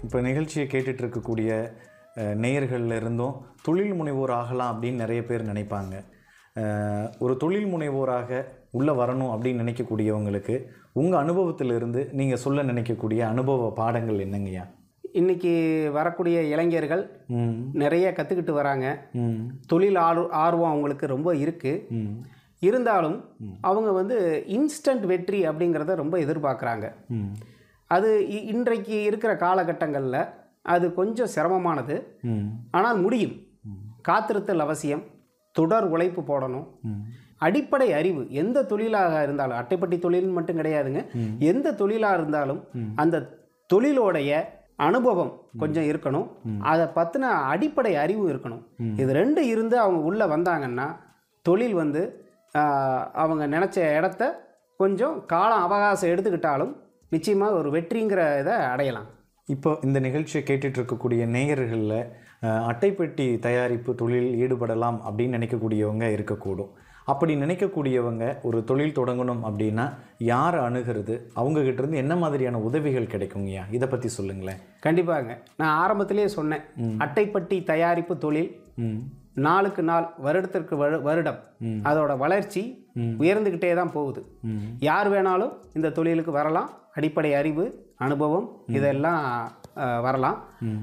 இப்போ நிகழ்ச்சியை கேட்டுட்டு இருக்கக்கூடிய நேயர்கள்ல இருந்தும் தொழில் முனைவோர் ஆகலாம் அப்படின்னு நிறைய பேர் நினைப்பாங்க. ஒரு தொழில் முனைவோராக உள்ளே வரணும் அப்படின்னு நினைக்கக்கூடியவங்களுக்கு உங்கள் அனுபவத்திலிருந்து நீங்கள் சொல்ல நினைக்கக்கூடிய அனுபவ பாடங்கள் என்னங்கய்யா? இன்றைக்கி வரக்கூடிய இளைஞர்கள் நிறைய கற்றுக்கிட்டு வராங்க. தொழில் ஆர்வம் அவங்களுக்கு ரொம்ப இருக்குது. இருந்தாலும் அவங்க வந்து இன்ஸ்டன்ட் வெற்றி அப்படிங்கிறத ரொம்ப எதிர்பார்க்குறாங்க. அது இன்றைக்கு இருக்கிற காலகட்டங்களில் அது கொஞ்சம் சிரமமானது. ஆனால் முடியும். காத்திருத்தல் அவசியம். தொடர் உழைப்பு போடணும். அடிப்படை அறிவு எந்த தொழிலாக இருந்தாலும், அட்டைப்பட்டி தொழில் மட்டும் கிடையாதுங்க, எந்த தொழிலாக இருந்தாலும் அந்த தொழிலோடைய அனுபவம் கொஞ்சம் இருக்கணும். அதை பற்றின அடிப்படை அறிவு இருக்கணும். இது ரெண்டு இருந்து அவங்க உள்ளே வந்தாங்கன்னா தொழில் வந்து அவங்க நினச்ச இடத்த கொஞ்சம் காலம் அவகாசம் எடுத்துக்கிட்டாலும் நிச்சயமாக ஒரு வெற்றிங்கிற இதை அடையலாம். இப்போ இந்த நிகழ்ச்சியை கேட்டுட்டு இருக்கக்கூடிய நேயர்களில் அட்டைப்பெட்டி தயாரிப்பு தொழில் ஈடுபடலாம் அப்படின்னு நினைக்கக்கூடியவங்க இருக்கக்கூடும். அப்படி நினைக்கக்கூடியவங்க ஒரு தொழில் தொடங்கணும் அப்படின்னா யாரை அணுகிறது, அவங்ககிட்ட இருந்து என்ன மாதிரியான உதவிகள் கிடைக்குங்கய்யா? இதை பற்றி சொல்லுங்களேன். கண்டிப்பாங்க. நான் ஆரம்பத்திலேயே சொன்னேன், அட்டைப்பட்டி தயாரிப்பு தொழில் நாளுக்கு நாள், வருடத்திற்கு வருடம் அதோட வளர்ச்சி உயர்ந்துக்கிட்டே தான் போகுது. யார் வேணாலும் இந்த தொழிலுக்கு வரலாம். அடிப்படை அறிவு, அனுபவம் இதெல்லாம் வரலாம்.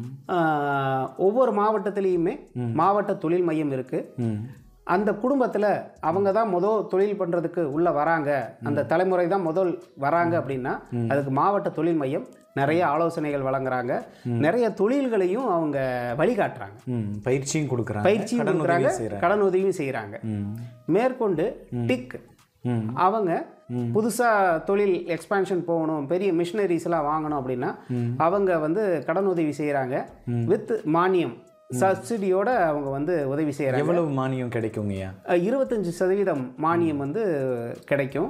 ஒவ்வொரு மாவட்டத்திலையுமே மாவட்ட தொழில் மையம் இருக்குது. அந்த குடும்பத்தில் அவங்க தான் தொழில் பண்ணுறதுக்கு உள்ளே வராங்க, அந்த தலைமுறை தான் வராங்க அப்படின்னா அதுக்கு மாவட்ட தொழில் மையம் நிறைய ஆலோசனைகள் வழங்குறாங்க. நிறைய தொழில்களையும் அவங்க வழிகாட்டுறாங்க. பயிற்சியும் கொடுக்குறாங்க, கடன் உதவியும் செய்கிறாங்க. மேற்கொண்டு டிக் அவங்க புதுசாக தொழில் எக்ஸ்பான்ஷன் போகணும், பெரிய மிஷினரிஸ்லாம் வாங்கணும் அப்படின்னா அவங்க வந்து கடன் உதவி செய்கிறாங்க. வித் மானியம், சப்சிடியோட அவங்க வந்து உதவி செய்கிறாங்க. எவ்வளவு மானியம் கிடைக்குங்கய்யா? 25% மானியம் வந்து கிடைக்கும்.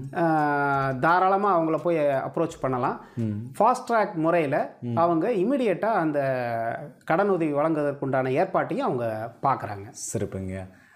தாராளமாக அவங்கள போய் அப்ரோச் பண்ணலாம். ஃபாஸ்ட் ட்ராக் முறையில் அவங்க இமிடியேட்டாக அந்த கடன் உதவி வழங்குவதற்குண்டான ஏற்பாட்டையும் அவங்க பார்க்குறாங்க. சிறப்புங்க.